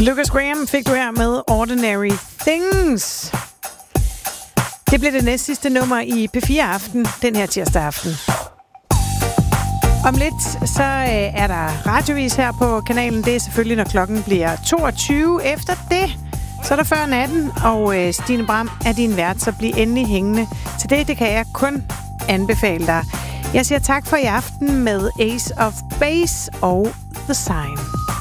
Lucas Graham fik du her med Ordinary Things. Det blev det næst sidste nummer i P4 Aften, den her tirsdag aften. Om lidt, så er der radiovis her på kanalen. Det er selvfølgelig, når klokken bliver 22. Efter det, så er der før natten, og Stine Bram er din vært, så bliv endelig hængende. Til det kan jeg kun anbefale dig. Jeg siger tak for i aften med Ace of Base og The Sign.